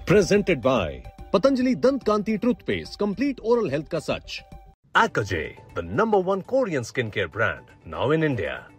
Presented by Patanjali Dant Kanti Toothpaste, complete oral health ka sach. Acajay, the #1 Korean skincare brand, now in India.